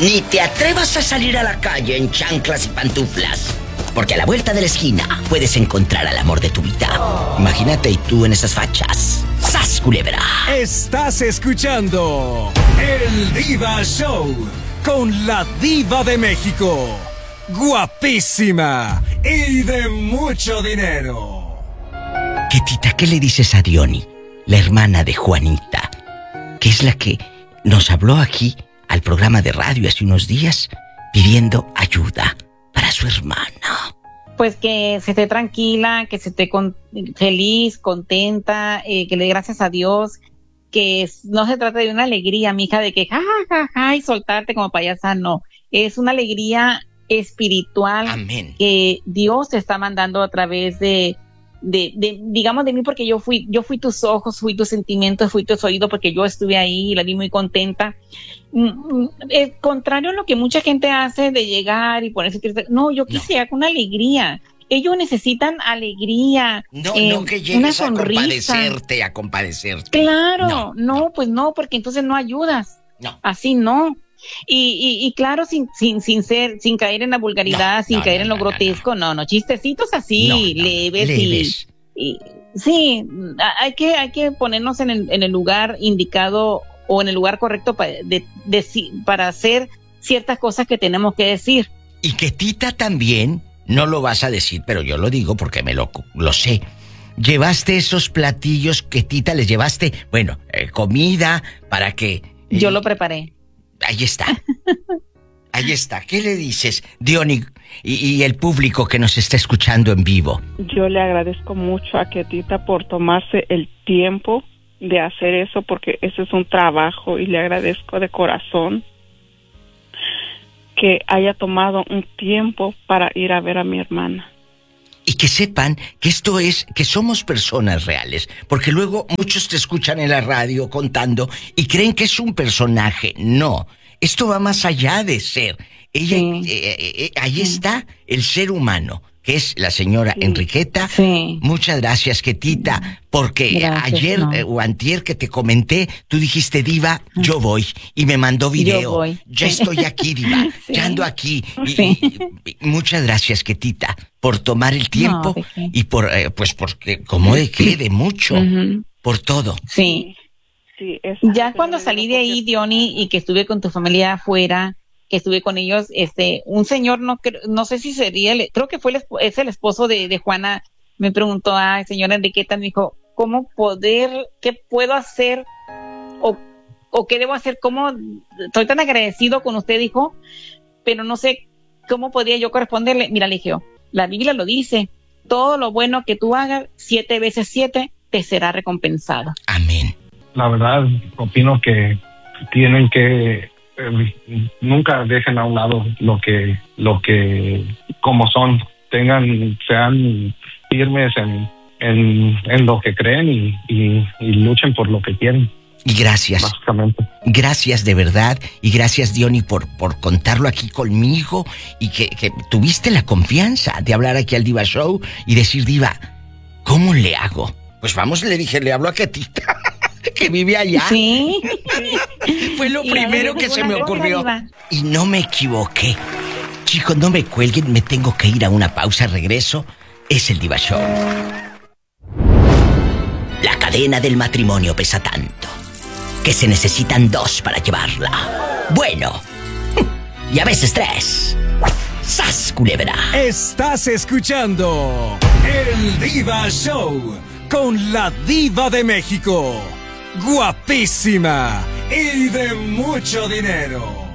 Ni te atrevas a salir a la calle en chanclas y pantuflas, porque a la vuelta de la esquina puedes encontrar al amor de tu vida. Imagínate y tú en esas fachas. ¡Sas, culebra! Estás escuchando El Diva Show con la Diva de México. Guapísima y de mucho dinero. Ketita, ¿qué le dices a Diony, la hermana de Juanita, que es la que nos habló aquí al programa de radio hace unos días pidiendo ayuda para su hermana? Pues que se esté tranquila, que se esté feliz, contenta, que le dé gracias a Dios, que no se trata de una alegría, mija, de que ja, ja, ja, y soltarte como payasa, no. Es una alegría espiritual. Amén. Que Dios te está mandando a través digamos de mí, porque yo fui tus ojos, fui tus sentimientos, fui tus oídos, porque yo estuve ahí y la vi muy contenta. Contrario a lo que mucha gente hace de llegar y ponerse triste, no, yo quise llegar con una alegría. Ellos necesitan alegría, no que una llegues sonrisa. a compadecerte. Claro, no, pues no, porque entonces no ayudas. No. Así no. Y claro, sin caer en la vulgaridad, sin caer en lo grotesco, no, chistecitos así, leves. Y sí, hay que ponernos en el lugar indicado o en el lugar correcto para hacer ciertas cosas que tenemos que decir. Y que Tita también, no lo vas a decir, pero yo lo digo porque me lo sé. Llevaste esos platillos que Tita les llevaste, bueno, comida para que... Yo lo preparé. Ahí está. Ahí está. ¿Qué le dices, Diony, y el público que nos está escuchando en vivo? Yo le agradezco mucho a Ketita por tomarse el tiempo de hacer eso, porque eso es un trabajo, y le agradezco de corazón que haya tomado un tiempo para ir a ver a mi hermana. Y que sepan que esto es, que somos personas reales, porque luego muchos te escuchan en la radio contando y creen que es un personaje. No, esto va más allá de ser. Ella, ahí está el ser humano, que es la señora Enriqueta. Sí. Muchas gracias, Ketita, porque gracias, ayer o antier que te comenté, tú dijiste, Diva, yo voy, y me mandó video. Yo voy. Ya estoy aquí, Diva, Sí. ya ando aquí. Sí. Y muchas gracias, Ketita, por tomar el tiempo y por, pues porque, ¿cómo de qué? De mucho, por todo. Sí. Sí, Ya cuando salí de ahí, Diony, y que estuve con tu familia afuera, que estuve con ellos, un señor, no sé si sería, creo que es el esposo de Juana, me preguntó, señora Enriqueta, me dijo, ¿qué puedo hacer o qué debo hacer? ¿Cómo? Estoy tan agradecido con usted, dijo, pero no sé cómo podría yo corresponderle. Mira, le dije, la Biblia lo dice, todo lo bueno que tú hagas, 7 veces 7, te será recompensado. Amén. La verdad, opino que tienen que nunca dejen a un lado lo que como son, sean firmes en lo que creen y luchen por lo que quieren. Y gracias. Básicamente. Gracias de verdad, y gracias, Diony, por contarlo aquí conmigo, y que tuviste la confianza de hablar aquí al Diva Show y decir, Diva, ¿cómo le hago? Pues vamos, le dije, le hablo a Ketita, que vive allá. Sí. Fue lo primero que se me ocurrió. Y no me equivoqué. Chicos, no me cuelguen, me tengo que ir a una pausa, regreso. Es el Diva Show. La cadena del matrimonio pesa tanto que se necesitan 2 para llevarla. Bueno, y a veces 3. ¡Sas, culebra! Estás escuchando El Diva Show con la Diva de México. Guapísima y de mucho dinero.